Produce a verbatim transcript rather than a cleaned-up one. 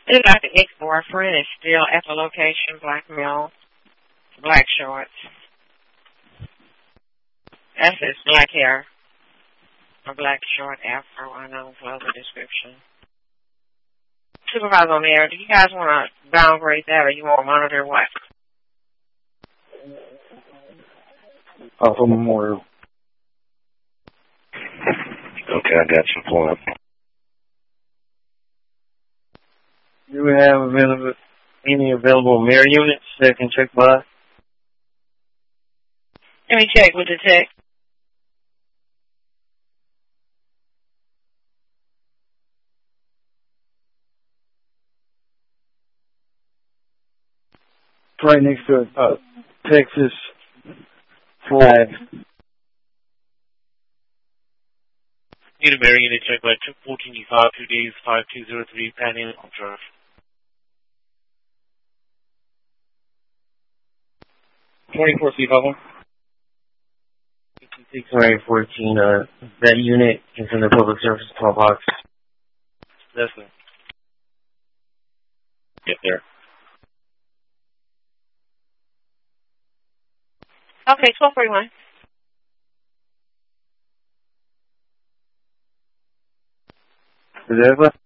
It looks like the ex-boyfriend is still at the location, black male, black shorts. That's his black hair, a black short afro. I know for the description. Supervisor O'Meara, do you guys want to downgrade that or you want to monitor what? Alpha Memorial. Okay, I got your point. Do we have available, any available mirror units that can check by? Let me check with the tech. Right next to a uh, Texas flag. Need a mirror unit check by fourteen E five, two days, five two zero three, Panhandle, Drive. twenty-four C five. six nine fourteen, uh, that unit is in the public service call box. Yes, sir. Get there. Okay, twelve forty-one. Is that what?